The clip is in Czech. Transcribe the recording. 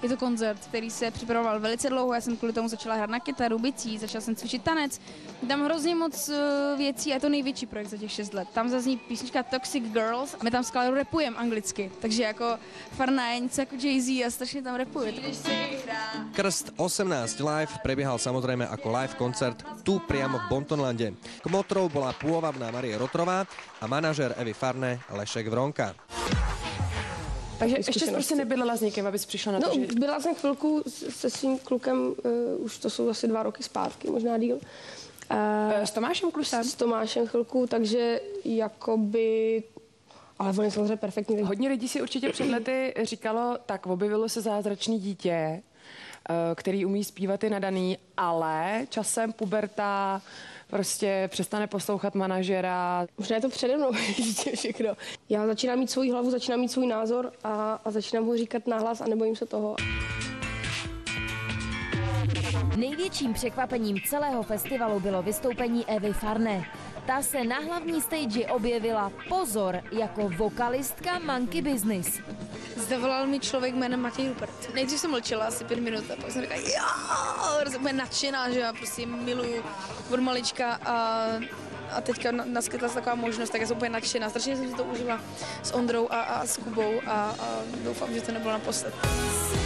Je to koncert, který se připravoval velice dlouho, já jsem kvůli tomu začala hrát na kytaru, bicí, začala jsem cvičit tanec. Je tam hrozně moc věcí a je to největší projekt za těch 6 let. Tam zazní písnička Toxic Girls a my tam s Klárou rapujeme anglicky, takže jako Farna je něco jako Jay-Z a strašně tam rapuje. Krst 18 live prebiehal samozrejme ako live koncert tu priamo v Bontonlande. Kmotrou bola pôvabná Marie Rotrová a manažer Evy Farné Lešek Vronka. Takže ještě prostě nebydlela s někým, abys přišla na to, že... byla jsem chvilku se svým klukem, už to jsou asi 2 roky zpátky, možná díl. S Tomášem Klusem? S Tomášem chvilku, takže jakoby... Ale on je samozřejmě perfektní. Hodně lidí si určitě před lety říkalo, tak objevilo se zázračný dítě, který umí zpívat i nadaný, ale časem puberta prostě přestane poslouchat manažera. Možná je to přede mnou všechno. Já začínám mít svou hlavu, začínám mít svůj názor a začínám ho říkat nahlas a nebojím se toho. Největším překvapením celého festivalu bylo vystoupení Evy Farné. Ta se na hlavní stage objevila, pozor, jako vokalistka Monkey Business. Zavolal mi člověk jménem Matěj Rupert. Nejdřív jsem mlčela asi 5 minut a pak jsem říkala, jo, jsem nadšená, že já prostě miluju od malička a teďka naskytla se taková možnost, tak já jsem úplně nadšená. Strašně jsem si to užila s Ondrou a s Kubou a doufám, že to nebylo naposled.